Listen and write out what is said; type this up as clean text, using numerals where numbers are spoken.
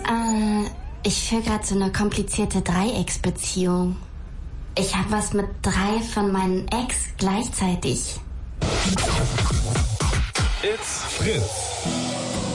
Ich führe gerade so eine komplizierte Dreiecksbeziehung. Ich habe was mit 3 von meinen Ex gleichzeitig. It's Fritz.